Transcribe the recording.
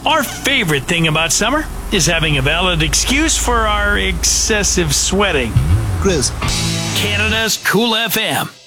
Our favorite thing about summer is having a valid excuse for our excessive sweating. Chris. Canada's Cool FM.